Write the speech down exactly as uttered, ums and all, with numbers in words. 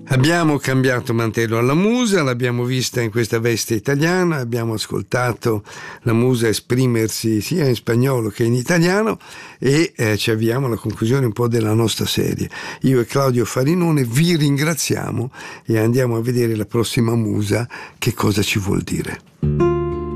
Abbiamo cambiato mantello alla musa, l'abbiamo vista in questa veste italiana, abbiamo ascoltato la musa esprimersi sia in spagnolo che in italiano e eh, ci avviamo alla conclusione un po' della nostra serie. Io e Claudio Farinone vi ringraziamo e andiamo a vedere la prossima musa che cosa ci vuol dire.